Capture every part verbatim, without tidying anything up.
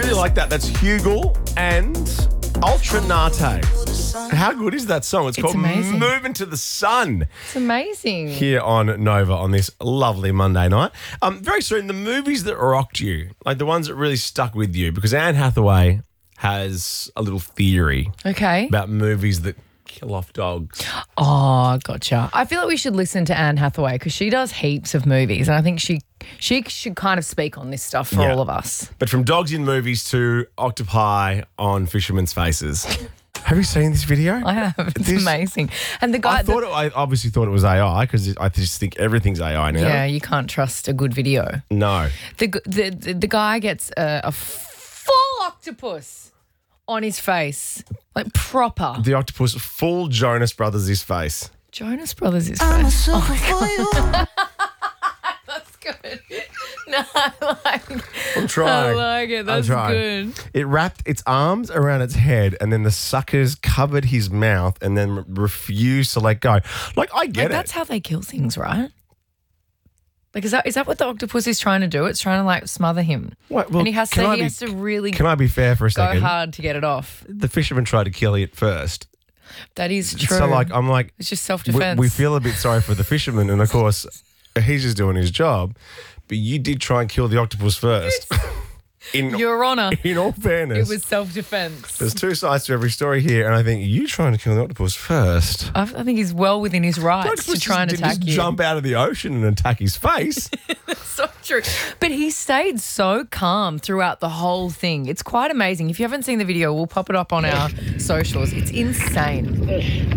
really like that. That's Hugel and Ultranate. How good is that song? It's, It's called amazing. Moving to the Sun. It's amazing. Here on Nova on this lovely Monday night. Um, very soon, the movies that rocked you, like the ones that really stuck with you, because Anne Hathaway has a little theory Okay. about movies that kill off dogs. Oh, gotcha. I feel like we should listen to Anne Hathaway because she does heaps of movies, and I think she she should kind of speak on this stuff for Yeah. all of us. But from dogs in movies to octopi on fishermen's faces. Have you seen this video? I have. It's This- amazing. And the guy, I thought the- it, I obviously thought it was A I because I just think everything's A I now. yeah, you can't trust a good video. No. The g- the the, the guy gets a, a full octopus on his face, like proper. The octopus full Jonas Brothers his face. Jonas Brothers is face. Oh my God. That's good. No, I like it. I'm I trying. like it. I'm That's trying. good. It wrapped its arms around its head and then the suckers covered his mouth and then refused to let go. Like, I get Like, it. that's how they kill things, right? Like, is that is that what the octopus is trying to do? It's trying to like smother him, What? Well, and he has can to I he be- has to really Can I be fair for a go second? hard to get it off. The fisherman tried to kill it first. That is true. So, like, I'm like, it's just self we, defense. we feel a bit sorry for the fisherman, and of course, he's just doing his job. But you did try and kill the octopus first. In, Your Honour. in all fairness, It was self defense. there's two sides to every story here, and I think you trying to kill the octopus first. I, I think he's well within his The rights octopus to try and didn't attack just you. jump out of the ocean and attack his face. So true. But he stayed so calm throughout the whole thing. It's quite amazing. If you haven't seen the video, we'll pop it up on our socials. It's insane.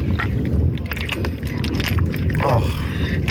Oh.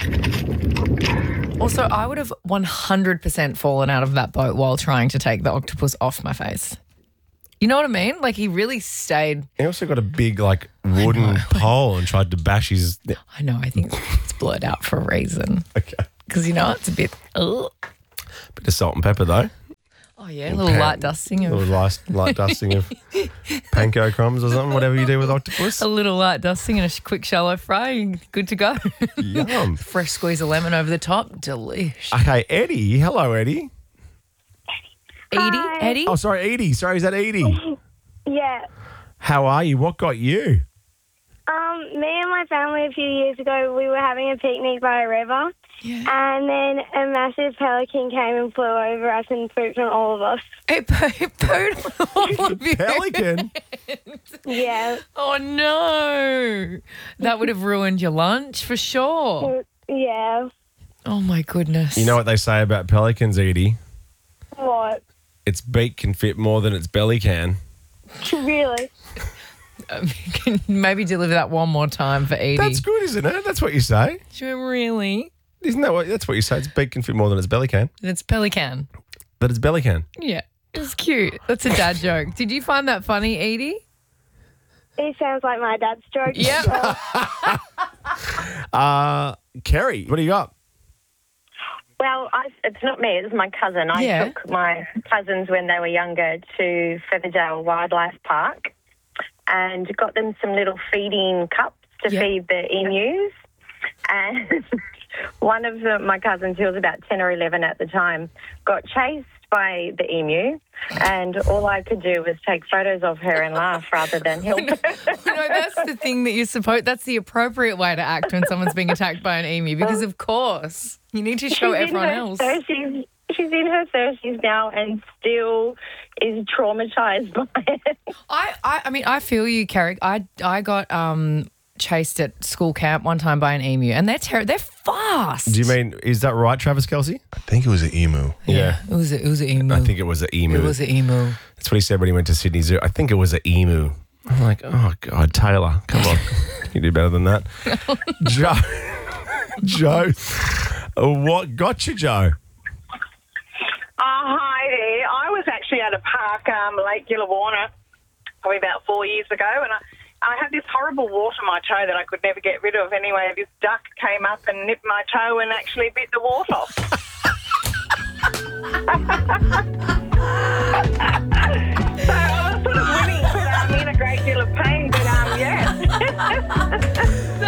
Also, I would have one hundred percent fallen out of that boat while trying to take the octopus off my face. You know what I mean? Like, he really stayed. He also got a big, like, wooden pole and tried to bash his. I know, I think it's blurred out for a reason. Okay. Because, you know, it's a bit. Ugh. Bit of salt and pepper, though. Oh, yeah, a little pan- light dusting A of. little light, light dusting of panko crumbs or something, whatever you do with octopus. A little light dusting and a sh- quick shallow fry. and Good to go. Yum. Fresh squeeze of lemon over the top. Delish. Okay, Eddie. Hello, Eddie. Edie? Hi. Eddie? Oh, sorry, Edie. Sorry, is that Edie? Yeah. How are you? What got you? Um, me and my family a few years ago, we were having a picnic by a river, Yeah. and then a massive pelican came and flew over us and pooped on all of us. It, po- it pooed on all of you. Pelican. Yeah. Oh, no. That would have ruined your lunch for sure. Yeah. Oh, my goodness. You know what they say about pelicans, Edie? What? Its beak can fit more than its belly can. Really? Um, can you maybe deliver that one more time for Edie? That's good, isn't it? That's what you say. Really? Isn't that what? That's what you say. Its beak can fit more than its belly can. It's pelican. That its belly can. Yeah. It's cute. That's a dad joke. Did you find that funny, Edie? It sounds like my dad's joke. Yep. Uh, Kerry, what do you got? Well, I, it's not me, it's my cousin. I Yeah. took my cousins when they were younger to Featherdale Wildlife Park and got them some little feeding cups to Yeah. feed the emus. And one of the, my cousins, who was about ten or eleven at the time, got chased by the emu, and all I could do was take photos of her and laugh rather than help her. No, that's the thing that you're supposed. That's the appropriate way to act when someone's being attacked by an emu, because of course you need to show She's in everyone her else. thirties. She's in her thirties now and still is traumatised by it. I, I, I mean, I feel you, Carrick. I, I got um chased at school camp one time by an emu, and they're ter- they're fast. Do you mean, is that right, Travis Kelsey? I think it was an emu. Yeah. It was a, it was an emu. I think it was an emu. it was an emu. That's what he said when he went to Sydney Zoo. I think it was an emu. I'm like, oh, God, Taylor, come on. You do better than that. Joe. Joe. uh, What got you, Joe? Oh, hi there. I was actually at a park, um, Lake Gillawarna, probably about four years ago, and I, I had this horrible wart on my toe that I could never get rid of. Anyway, this duck came up and nipped my toe and actually bit the wart off. So I was sort of winning, but I'm in a great deal of pain, but um, yeah.